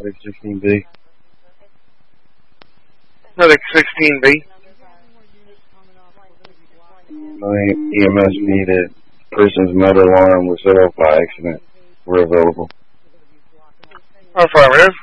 Medic 16B. Medic 16B. EMS needed. Person's metal alarm was set off by accident. We're available. Affirmative.